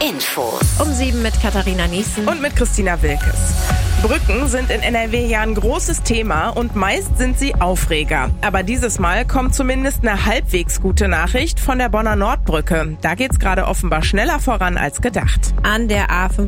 Infos. Um 7 mit Katharina Niesen und mit Christina Wilkes. Brücken sind in NRW ja ein großes Thema und meist sind sie Aufreger. Aber dieses Mal kommt zumindest eine halbwegs gute Nachricht von der Bonner Nordbrücke. Da geht's gerade offenbar schneller voran als gedacht. An der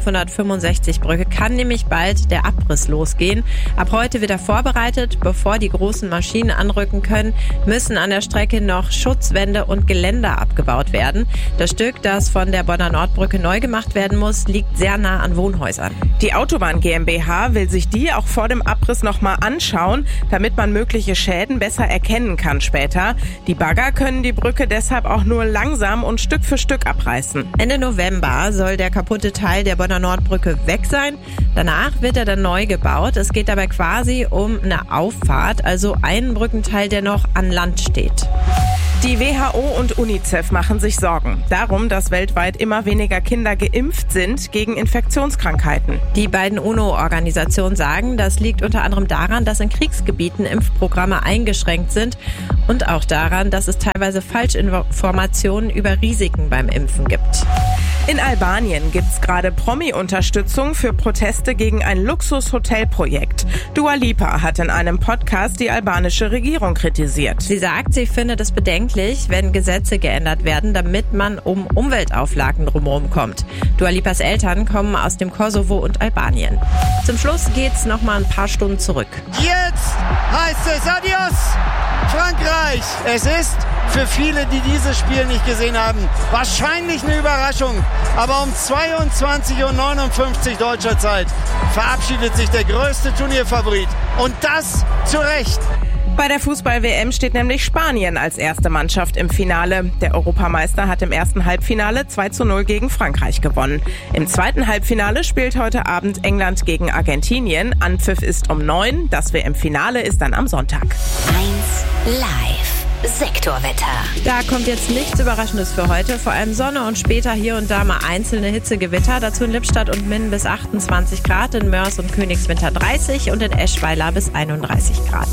A565-Brücke kann nämlich bald der Abriss losgehen. Ab heute wird er vorbereitet. Bevor die großen Maschinen anrücken können, müssen an der Strecke noch Schutzwände und Geländer abgebaut werden. Das Stück, das von der Bonner Nordbrücke neu gemacht werden muss, liegt sehr nah an Wohnhäusern. Die Autobahn GmbH will sich die auch vor dem Abriss nochmal anschauen, damit man mögliche Schäden besser erkennen kann später. Die Bagger können die Brücke deshalb auch nur langsam und Stück für Stück abreißen. Ende November soll der kaputte Teil der Bonner Nordbrücke weg sein. Danach wird er dann neu gebaut. Es geht dabei quasi um eine Auffahrt, also einen Brückenteil, der noch an Land steht. Die WHO und UNICEF machen sich Sorgen darum, dass weltweit immer weniger Kinder geimpft sind gegen Infektionskrankheiten. Die beiden UNO-Organisationen sagen, das liegt unter anderem daran, dass in Kriegsgebieten Impfprogramme eingeschränkt sind und auch daran, dass es teilweise Falschinformationen über Risiken beim Impfen gibt. In Albanien gibt's gerade Promi-Unterstützung für Proteste gegen ein Luxushotelprojekt. Dua Lipa hat in einem Podcast die albanische Regierung kritisiert. Sie sagt, sie findet es bedenklich, wenn Gesetze geändert werden, damit man um Umweltauflagen drumherum kommt. Dua Lipas Eltern kommen aus dem Kosovo und Albanien. Zum Schluss geht's noch mal ein paar Stunden zurück. Jetzt heißt es Adios, Frankreich. Es ist für viele, die dieses Spiel nicht gesehen haben, wahrscheinlich eine Überraschung. Aber um 22:59 Uhr deutscher Zeit verabschiedet sich der größte Turnierfavorit. Und das zu Recht. Bei der Fußball-WM steht nämlich Spanien als erste Mannschaft im Finale. Der Europameister hat im ersten Halbfinale 2:0 gegen Frankreich gewonnen. Im zweiten Halbfinale spielt heute Abend England gegen Argentinien. Anpfiff ist um 9. Das WM-Finale ist dann am Sonntag. 1 Live. Sektorwetter. Da kommt jetzt nichts Überraschendes für heute. Vor allem Sonne und später hier und da mal einzelne Hitzegewitter. Dazu in Lippstadt und Minden bis 28 Grad, in Mörs und Königswinter 30 und in Eschweiler bis 31 Grad.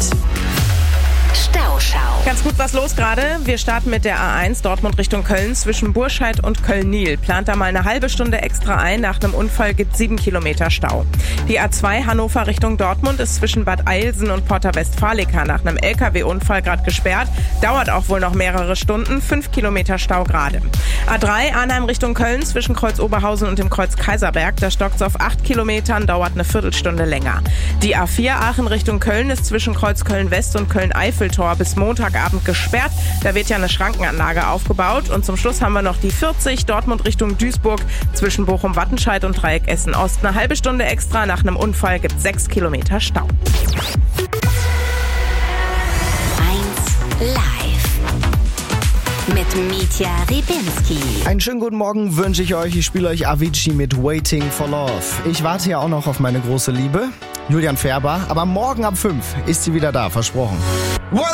Stauschau. Ganz gut was los gerade. Wir starten mit der A1 Dortmund Richtung Köln zwischen Burscheid und Köln-Nil. Plant da mal eine halbe Stunde extra ein. Nach einem Unfall gibt 7 Kilometer Stau. Die A2 Hannover Richtung Dortmund ist zwischen Bad Eilsen und Porta Westfalica nach einem LKW-Unfall gerade gesperrt. Dauert auch wohl noch mehrere Stunden. 5 Kilometer Stau gerade. A3 Arnheim Richtung Köln zwischen Kreuz Oberhausen und dem Kreuz Kaiserberg. Da stockt's auf 8 Kilometern, dauert eine Viertelstunde länger. Die A4 Aachen Richtung Köln ist zwischen Kreuz Köln-West und Köln-Eiffeltor bis Montagabend gesperrt. Da wird ja eine Schrankenanlage aufgebaut. Und zum Schluss haben wir noch die 40 Dortmund Richtung Duisburg zwischen Bochum-Wattenscheid und Dreieck Essen-Ost. Eine halbe Stunde extra. Nach einem Unfall gibt 6 Kilometer Stau. 1 Live. Mit Mitja Rybinski. Einen schönen guten Morgen wünsche ich euch. Ich spiele euch Avicii mit Waiting for Love. Ich warte ja auch noch auf meine große Liebe, Julian Färber. Aber morgen ab 5 ist sie wieder da, versprochen.